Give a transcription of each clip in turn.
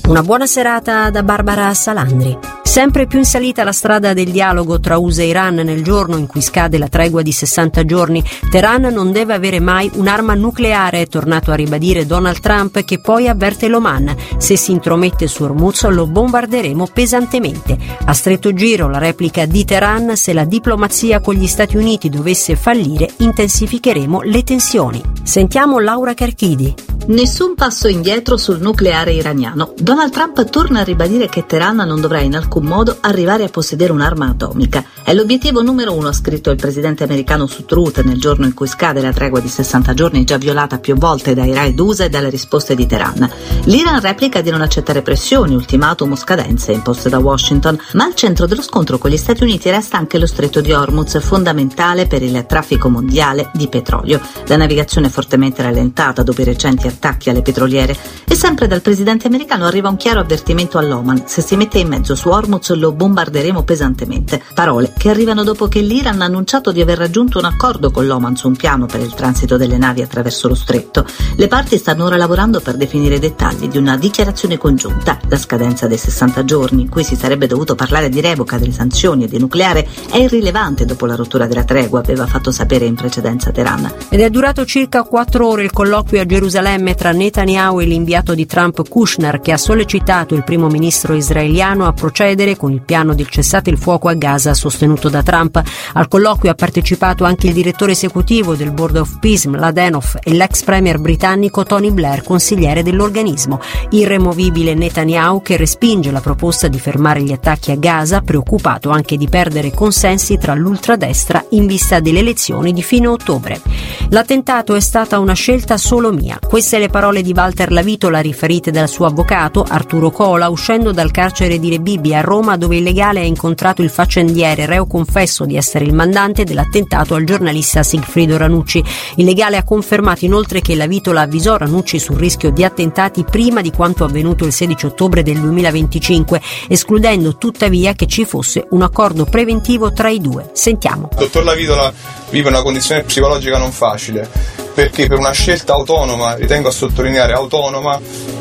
Una buona serata da Barbara Salandri. Sempre più in salita la strada del dialogo tra USA e Iran nel giorno in cui scade la tregua di 60 giorni. Teheran non deve avere mai un'arma nucleare, è tornato a ribadire Donald Trump, che poi avverte l'Oman: se si intromette su Hormuz lo bombarderemo pesantemente. A stretto giro la replica di Teheran: se la diplomazia con gli Stati Uniti dovesse fallire intensificheremo le tensioni. Sentiamo Laura Carchidi. Nessun passo indietro sul nucleare iraniano. Donald Trump torna a ribadire che Teheran non dovrà in alcun modo arrivare a possedere un'arma atomica. È l'obiettivo numero 1, ha scritto il presidente americano su Truth nel giorno in cui scade la tregua di 60 giorni, già violata più volte dai raid USA e dalle risposte di Teheran. L'Iran replica di non accettare pressioni, ultimatum o scadenze imposte da Washington, ma al centro dello scontro con gli Stati Uniti resta anche lo stretto di Hormuz, fondamentale per il traffico mondiale di petrolio. La navigazione è fortemente rallentata dopo i recenti attacchi alle petroliere e sempre dal presidente americano arriva un chiaro avvertimento all'Oman: se si mette in mezzo su Hormuz lo bombarderemo pesantemente. Parole che arrivano dopo che l'Iran ha annunciato di aver raggiunto un accordo con l'Oman su un piano per il transito delle navi attraverso lo stretto. Le parti stanno ora lavorando per definire i dettagli di una dichiarazione congiunta. La scadenza dei 60 giorni in cui si sarebbe dovuto parlare di revoca delle sanzioni e di nucleare è irrilevante dopo la rottura della tregua, aveva fatto sapere in precedenza Teheran. Ed è durato circa 4 ore il colloquio a Gerusalemme tra Netanyahu e l'inviato di Trump Kushner, che ha sollecitato il primo ministro israeliano a procedere con il piano del cessate il fuoco a Gaza sostenuto da Trump. Al colloquio ha partecipato anche il direttore esecutivo del Board of Peace Mladenov e l'ex premier britannico Tony Blair, consigliere dell'organismo. Irremovibile Netanyahu, che respinge la proposta di fermare gli attacchi a Gaza, preoccupato anche di perdere consensi tra l'ultradestra in vista delle elezioni di fine ottobre. L'attentato è stata una scelta solo mia. Queste le parole di Walter Lavitola, riferite dal suo avvocato Arturo Cola, uscendo dal carcere di Rebibbia a Roma, dove il legale ha incontrato il faccendiere, reo confesso di essere il mandante dell'attentato al giornalista Sigfrido Ranucci. Il legale ha confermato inoltre che Lavitola avvisò Ranucci sul rischio di attentati prima di quanto avvenuto il 16 ottobre del 2025, escludendo tuttavia che ci fosse un accordo preventivo tra i due. Sentiamo. Il dottor Lavitola vive una condizione psicologica non facile, perché per una scelta autonoma, ritengo a sottolineare autonoma,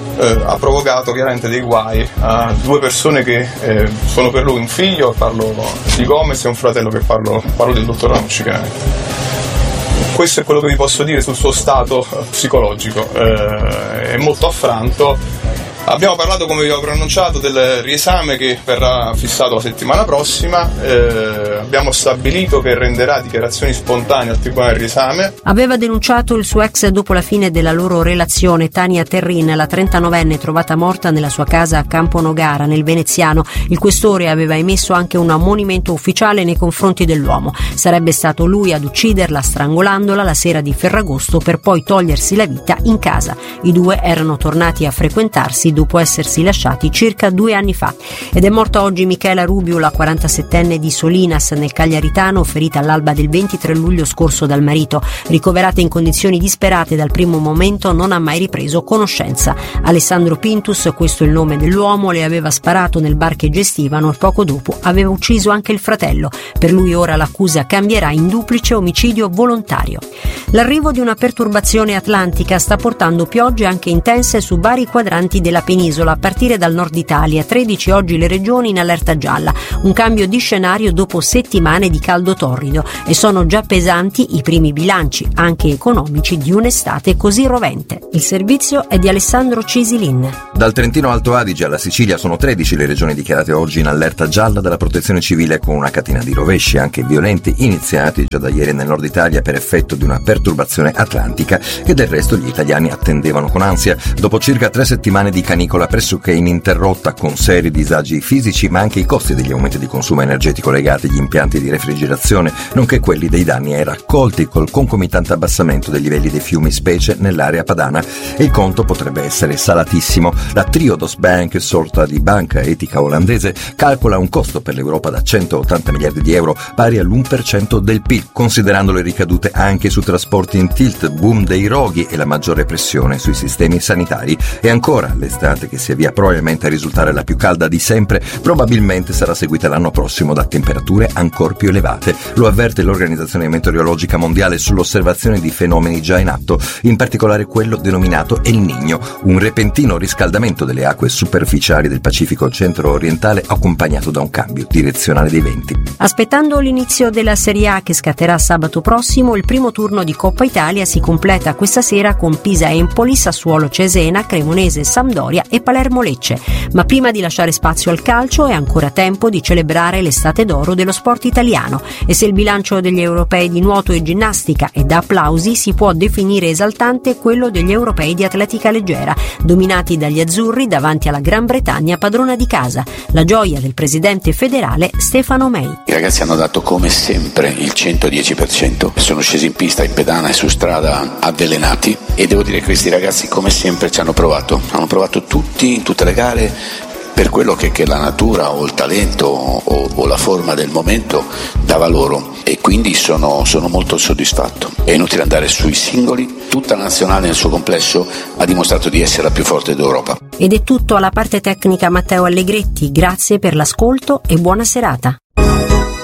ha provocato chiaramente dei guai a due persone che sono per lui un figlio, parlo di Gomez, e un fratello, che parlo del dottor Ranucci chiaramente. Questo è quello che vi posso dire sul suo stato psicologico, è molto affranto. Abbiamo parlato, come vi ho preannunciato, del riesame che verrà fissato la settimana prossima. Abbiamo stabilito che renderà dichiarazioni spontanee al Tribunale del riesame. Aveva denunciato il suo ex dopo la fine della loro relazione. Tania Terrin, la 39enne trovata morta nella sua casa a Campo Nogara, nel Veneziano. Il questore aveva emesso anche un ammonimento ufficiale nei confronti dell'uomo. Sarebbe stato lui ad ucciderla strangolandola la sera di Ferragosto per poi togliersi la vita in casa. I due erano tornati a frequentarsi dopo essersi lasciati circa 2 anni fa. Ed è morta oggi Michela Rubio, la 47enne di Solinas nel Cagliaritano, ferita all'alba del 23 luglio scorso dal marito. Ricoverata in condizioni disperate dal primo momento, non ha mai ripreso conoscenza. Alessandro Pintus, questo è il nome dell'uomo, le aveva sparato nel bar che gestivano e poco dopo aveva ucciso anche il fratello. Per lui ora l'accusa cambierà in duplice omicidio volontario. L'arrivo di una perturbazione atlantica sta portando piogge anche intense su vari quadranti della penisola, a partire dal nord Italia. 13 oggi le regioni in allerta gialla, un cambio di scenario dopo settimane di caldo torrido, e sono già pesanti i primi bilanci, anche economici, di un'estate così rovente. Il servizio è di Alessandro Cisilin. Dal Trentino Alto Adige alla Sicilia sono 13 le regioni dichiarate oggi in allerta gialla dalla Protezione Civile, con una catena di rovesci anche violenti iniziati già da ieri nel nord Italia per effetto di una perturbazione atlantica che del resto gli italiani attendevano con ansia. Dopo circa 3 settimane di canicola pressoché ininterrotta, con seri disagi fisici ma anche i costi degli aumenti di consumo energetico legati agli impianti di refrigerazione, nonché quelli dei danni ai raccolti col concomitante abbassamento dei livelli dei fiumi, specie nell'area padana, e il conto potrebbe essere salatissimo. La Triodos Bank, sorta di banca etica olandese, calcola un costo per l'Europa da 180 miliardi di euro, pari all'1% del PIL, considerando le ricadute anche su trasporti in tilt, boom dei roghi e la maggiore pressione sui sistemi sanitari. E ancora, l'estate quest'estate, che si avvia probabilmente a risultare la più calda di sempre, probabilmente sarà seguita l'anno prossimo da temperature ancor più elevate. Lo avverte l'Organizzazione Meteorologica Mondiale sull'osservazione di fenomeni già in atto, in particolare quello denominato El Niño, un repentino riscaldamento delle acque superficiali del Pacifico centro-orientale accompagnato da un cambio direzionale dei venti. Aspettando l'inizio della Serie A che scatterà sabato prossimo, il primo turno di Coppa Italia si completa questa sera con Pisa-Empoli, Sassuolo-Cesena, Cremonese-Sampdoria e Palermo-Lecce. Ma prima di lasciare spazio al calcio è ancora tempo di celebrare l'estate d'oro dello sport italiano, e se il bilancio degli europei di nuoto e ginnastica è da applausi, si può definire esaltante quello degli europei di atletica leggera, dominati dagli azzurri davanti alla Gran Bretagna padrona di casa. La gioia del presidente federale Stefano May. I ragazzi hanno dato come sempre il 110%, sono scesi in pista, in pedana e su strada avvelenati, e devo dire che questi ragazzi come sempre ci hanno provato tutti in tutte le gare per quello che la natura o il talento o la forma del momento dava loro, e quindi sono molto soddisfatto. È inutile andare sui singoli, tutta la nazionale nel suo complesso ha dimostrato di essere la più forte d'Europa. Ed è tutto alla parte tecnica Matteo Allegretti, grazie per l'ascolto e buona serata.